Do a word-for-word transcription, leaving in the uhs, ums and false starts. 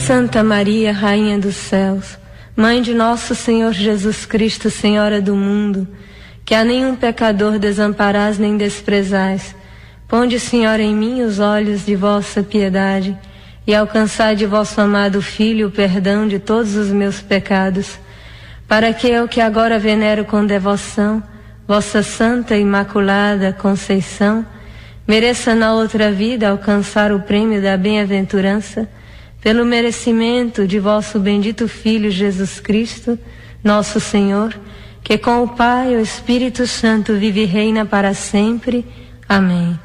Santa Maria, Rainha dos Céus, Mãe de nosso Senhor Jesus Cristo, Senhora do mundo, que a nenhum pecador desamparais nem desprezais, ponde, Senhora, em mim os olhos de vossa piedade e alcançai de vosso amado Filho o perdão de todos os meus pecados, para que eu, que agora venero com devoção vossa Santa e Imaculada Conceição, mereça na outra vida alcançar o prêmio da bem-aventurança, pelo merecimento de vosso bendito Filho Jesus Cristo, nosso Senhor, que com o Pai e o Espírito Santo vive e reina para sempre. Amém.